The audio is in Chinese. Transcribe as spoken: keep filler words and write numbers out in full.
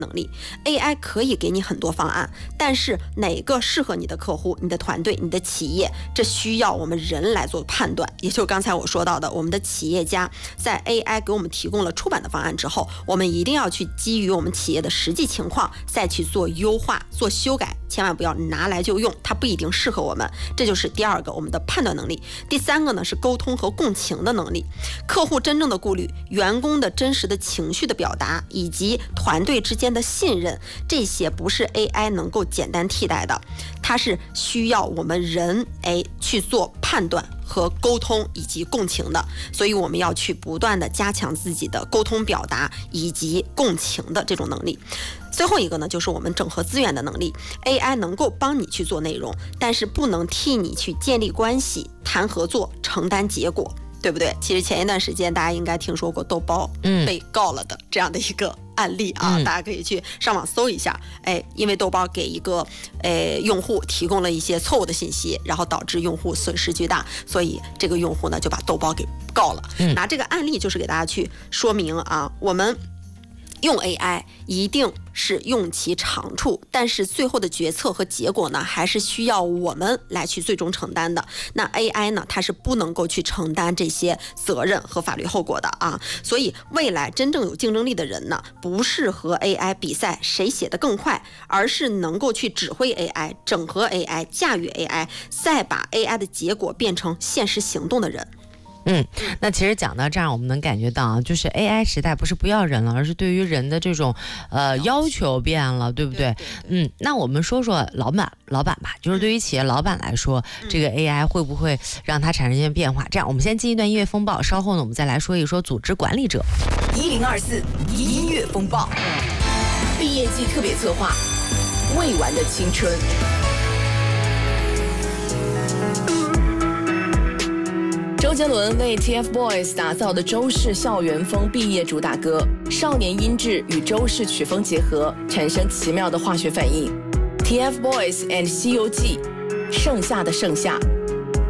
能力。 A I 可以给你很多方案，但是哪个适合你的客户、你的团队、你的企业，这需要我们人来做判断。也就刚才我说到的，我们的企业家在 A I 给我们提供了出版的方案之后，我们一定要去基于我们企业的实际情况再去做优化、做修改，千万不要拿来就用，它不一定适合我们。这就是第二个，我们的判断能力。第三个呢是沟通和共情的能力，客户真正的顾虑、员工的真实的情绪的表达，以及团队之间的信任，这些不是 A I 能够简单替代的，它是需要我们人哎去做判断和沟通以及共情的。所以我们要去不断的加强自己的沟通表达以及共情的这种能力。最后一个呢，就是我们整合资源的能力。 A I 能够帮你去做内容，但是不能替你去建立关系、谈合作、承担结果，对不对？其实前一段时间大家应该听说过豆包被告了的这样的一个案例啊，嗯、大家可以去上网搜一下。哎，因为豆包给一个呃用户提供了一些错误的信息，然后导致用户损失巨大，所以这个用户呢就把豆包给告了。嗯、拿这个案例就是给大家去说明啊，我们用 A I 一定是用其长处，但是最后的决策和结果呢，还是需要我们来去最终承担的。那 A I 呢，它是不能够去承担这些责任和法律后果的啊。所以未来真正有竞争力的人呢，不是和 A I 比赛谁写得更快，而是能够去指挥 A I、整合 A I、驾驭 A I， 再把 A I 的结果变成现实行动的人。 嗯，那其实讲到这儿，我们能感觉到啊，就是 A I 时代不是不要人了，而是对于人的这种呃要求变了，对不对？对对对嗯，那我们说说老板老板吧，就是对于企业老板来说，嗯、这个 A I 会不会让它产生一些变化？这样，我们先进一段音乐风暴，稍后呢，我们再来说一说组织管理者。 一零二四音乐风暴，毕业季特别策划，未完的青春。周杰伦为 T F Boys 打造的周氏校园风毕业主打歌，少年音质与周氏曲风结合，产生奇妙的化学反应。T F Boys and 西游记，盛夏的盛夏。